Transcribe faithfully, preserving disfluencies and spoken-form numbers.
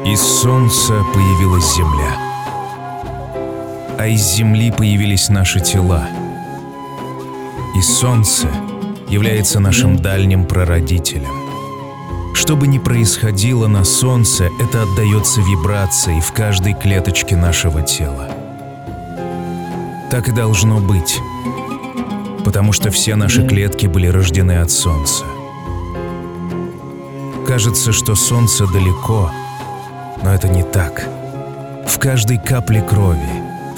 Из солнца появилась земля, а из земли появились наши тела. И солнце является нашим дальним прародителем. Что бы ни происходило на солнце, это отдается вибрацией в каждой клеточке нашего тела. Так и должно быть, потому что все наши клетки были рождены от солнца. Кажется, что солнце далеко, но это не так. В каждой капле крови,